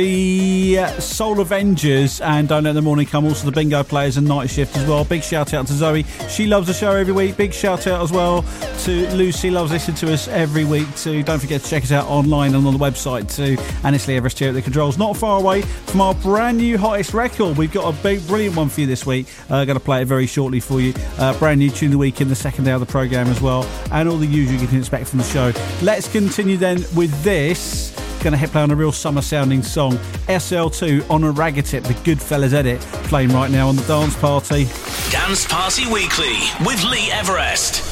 The Soul Avengers and Don't Let the Morning Come, also the Bingo Players and Night Shift as well. Big shout out to Zoe. She loves the show every week. Big shout out as well to Lucy. Loves listening to us every week too. Don't forget to check us out online and on the website too. And it's Lee Everest here at the controls. Not far away from our brand new hottest record. We've got a big, brilliant one for you this week. Going to play it very shortly for you. Brand new tune of the week in the second day of the programme as well. And all the usual you can expect from the show. Let's continue then with this. Going to hit play on a real summer sounding song. SL2 on a Ragatip, the Goodfellas edit, playing right now on the Dance Party. Dance Party Weekly with Lee Everest.